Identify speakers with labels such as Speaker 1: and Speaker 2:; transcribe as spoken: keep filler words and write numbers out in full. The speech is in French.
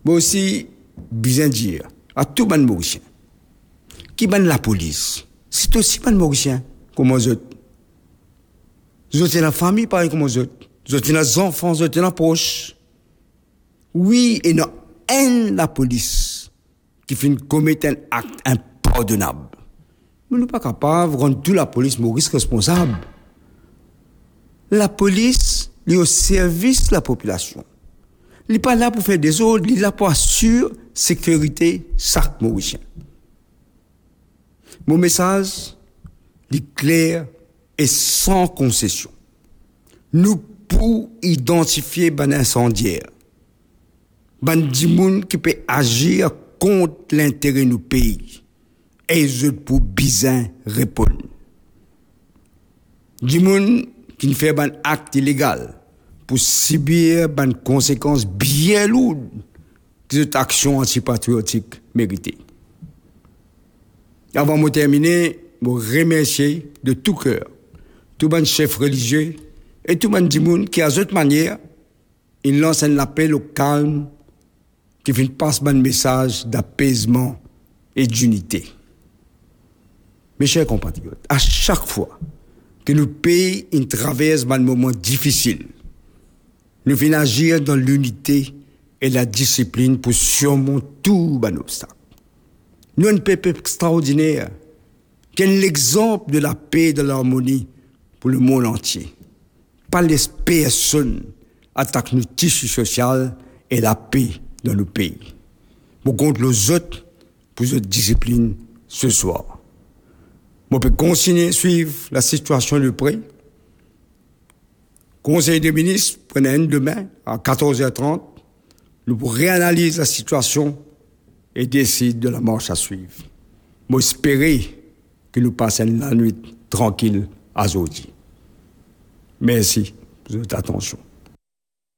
Speaker 1: Mais aussi, bien dire, à tout le monde mauricien, qui ban la police, c'est aussi ban mauricien, comme aux autres. Vous êtes la famille pareil comme aux autres. Vous êtes les enfants, vous êtes les proches. Oui, et non, haine la police qui fait commettre un acte impardonnable. Mais nous ne sommes pas capables de rendre toute la police Maurice responsable. La police est au service de la population. Il n'est pas là pour faire des ordres, il est là pour assurer la sécurité chaque Mauricien. Mon message est clair et sans concession. Nous pour identifier les incendiaires, les gens qui peuvent agir contre l'intérêt de nos pays, et je pour bien répondre. Les gens qui ne font pas un acte illégal pour subir des conséquences bien lourdes que cette action antipatriotique méritée. Avant de terminer, je remercie de tout cœur tous les chefs religieux et tous les gens qui, à cette manière, ils lancent un appel au calme qui fait passer un message d'apaisement et d'unité. Mes chers compatriotes, à chaque fois que nos pays traversent un moment difficile, nous venons agir dans l'unité et la discipline pour surmonter tout les obstacles. Nous avons un peuple extraordinaire qui est l'exemple de la paix et de l'harmonie pour le monde entier. Pas les personnes attaquent nos tissus sociaux et la paix dans nos pays. Pour contre les autres, pour cette discipline ce soir. On peut continuer à suivre la situation de près. Conseil des ministres, prenez un demain à quatorze heures trente. Nous pourrons réanalyser la situation et décider de la marche à suivre. J'espère que nous passons la nuit tranquille à aujourd'hui. Merci pour votre attention.